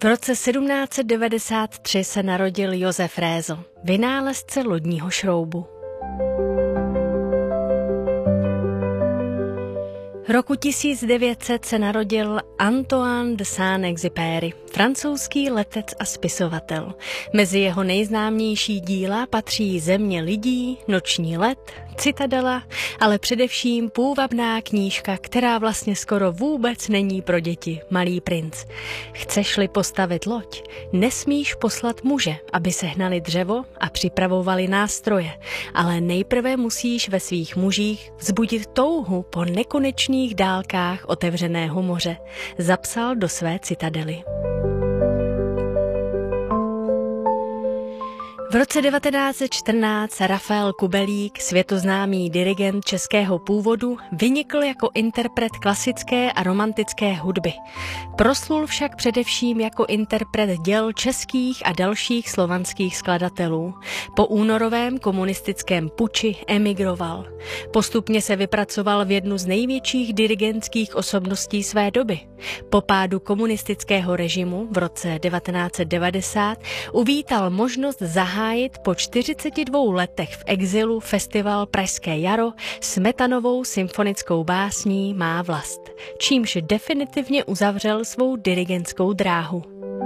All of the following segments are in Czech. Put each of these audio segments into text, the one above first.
V roce 1793 se narodil Josef Rézo, vynálezce lodního šroubu. Roku 1900 se narodil Antoine de Saint-Exupéry, francouzský letec a spisovatel. Mezi jeho nejznámější díla patří Země lidí, Noční let, Citadela, ale především půvabná knížka, která vlastně skoro vůbec není pro děti, Malý princ. Chceš-li postavit loď, nesmíš poslat muže, aby sehnali dřevo a připravovali nástroje, ale nejprve musíš ve svých mužích vzbudit touhu po nekonečných dálkách otevřeného moře, zapsal do své Citadely. V roce 1914 Rafael Kubelík, světoznámý dirigent českého původu, vynikl jako interpret klasické a romantické hudby. Proslul však především jako interpret děl českých a dalších slovanských skladatelů. Po únorovém komunistickém puči emigroval. Postupně se vypracoval v jednu z největších dirigentských osobností své doby. Po pádu komunistického režimu v roce 1990 uvítal možnost zahájit po 42 letech v exilu festival Pražské jaro Smetanovou symfonickou básní Má vlast, čímž definitivně uzavřel svou dirigentskou dráhu.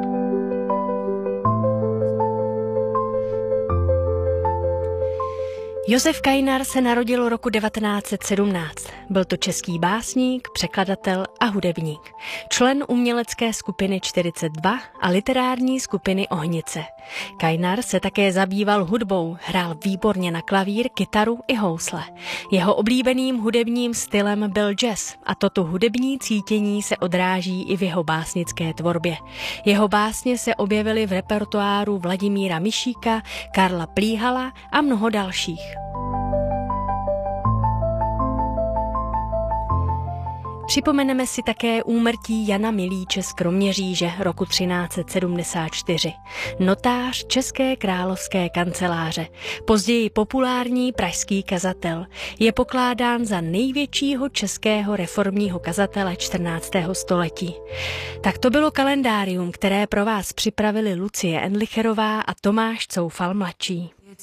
Josef Kajnar se narodil roku 1917. Byl to český básník, překladatel a hudebník. Člen umělecké skupiny 42 a literární skupiny Ohnice. Kajnar se také zabýval hudbou, hrál výborně na klavír, kytaru i housle. Jeho oblíbeným hudebním stylem byl jazz a toto hudební cítění se odráží i v jeho básnické tvorbě. Jeho básně se objevily v repertoáru Vladimíra Mišíka, Karla Plíhala a mnoho dalších. Připomeneme si také úmrtí Jana Milíče z Kroměříže roku 1374. Notář České královské kanceláře, později populární pražský kazatel, je pokládán za největšího českého reformního kazatele 14. století. Tak to bylo kalendárium, které pro vás připravili Lucie Endlicherová a Tomáš Coufal mladší.